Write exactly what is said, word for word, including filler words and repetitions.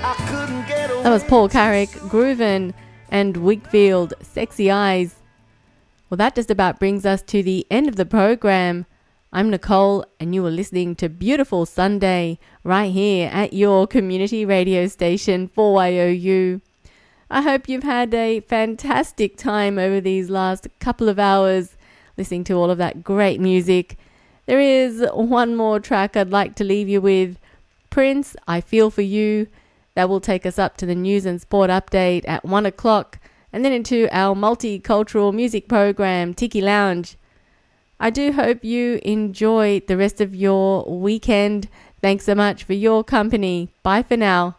That was Paul Carrick, Groovin', and Wigfield, Sexy Eyes. Well, that just about brings us to the end of the program. I'm Nicole, and you are listening to Beautiful Sunday right here at your community radio station, four Y O U. I hope you've had a fantastic time over these last couple of hours listening to all of that great music. There is one more track I'd like to leave you with. Prince, I Feel For You. That will take us up to the news and sport update at one o'clock, and then into our multicultural music program, Tiki Lounge. I do hope you enjoy the rest of your weekend. Thanks so much for your company. Bye for now.